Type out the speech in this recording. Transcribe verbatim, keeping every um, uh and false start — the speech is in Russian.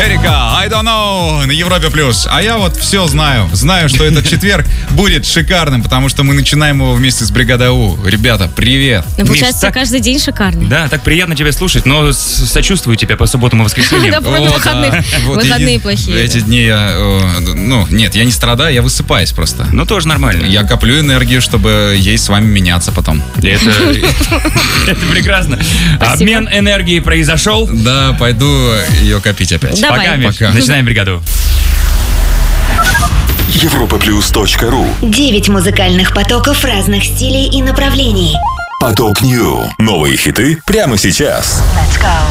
Эрика, I don't know, на Европе плюс. А я вот все знаю. Знаю, что этот четверг будет шикарным, потому что мы начинаем его вместе с бригадой У. Ребята, привет. Ну, получается, так- каждый день шикарный. Да, так приятно тебя слушать, но с- сочувствую тебе по субботам и воскресеньям. Да, кроме О, выходных. да. Вот Выходные эти- плохие. Эти дни я, э, ну, нет, я не страдаю, я высыпаюсь просто. Ну, тоже нормально. Я коплю энергию, чтобы ей с вами меняться потом. Это, это прекрасно. Спасибо. Обмен энергией произошел. Да, пойду ее копить опять. Давай. Пока, Миш. Пока. Начинаем бригаду. европа плюс точка ру. Девять музыкальных потоков разных стилей и направлений. Поток Нью. Новые хиты прямо сейчас. Let's go.